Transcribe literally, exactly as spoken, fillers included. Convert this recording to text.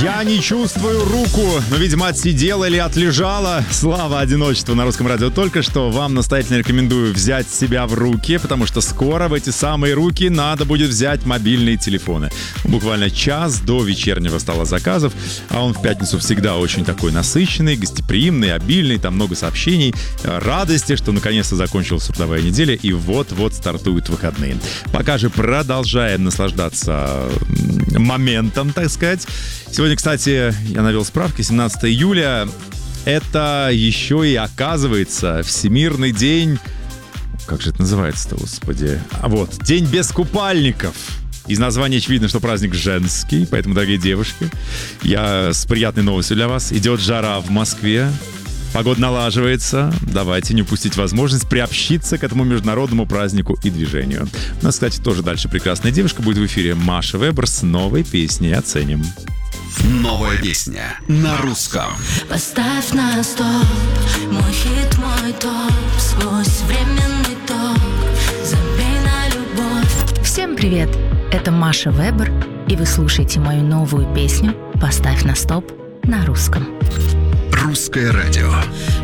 Я не чувствую руку, но, видимо, отсидела или отлежала. Слава одиночеству на Русском радио только что. Вам настоятельно рекомендую взять себя в руки, потому что скоро в эти самые руки надо будет взять мобильные телефоны. Буквально час до вечернего стола заказов, а он в пятницу всегда очень такой насыщенный, гостеприимный, обильный, там много сообщений, радости, что наконец-то закончилась трудовая неделя и вот-вот стартуют выходные. Пока же продолжаем наслаждаться моментом, так сказать. Сегодня, кстати, я навел справки, семнадцатое июля, это еще и, оказывается, Всемирный день... Как же это называется-то, господи? А вот, День без купальников. Из названия очевидно, что праздник женский, поэтому, дорогие девушки, я с приятной новостью для вас. Идет жара в Москве, погода налаживается. Давайте не упустить возможность приобщиться к этому международному празднику и движению. У нас, кстати, тоже дальше прекрасная девушка будет в эфире. Маша Вебер с новой песней «Оценим». Новая песня на русском. Поставь на стоп, мой хит, мой топ, сквозь временный ток, забей на любовь. Всем привет, это Маша Вебер, и вы слушаете мою новую песню «Поставь на стоп» на русском. Русское радио.